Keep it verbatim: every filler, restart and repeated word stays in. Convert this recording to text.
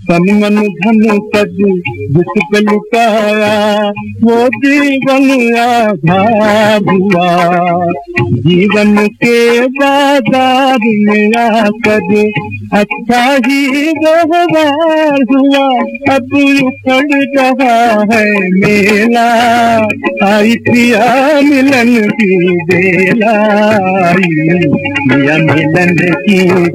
तन मन धन तज जिस पे लुटाया वो जीवन आधार हुआ। जीवन के बाजार में आकर अच्छा ही व्यवहार हुआ। अब उखड़ रहा है मेला, आई प्रिया मिलन की बेला, आई प्रिया मिलन की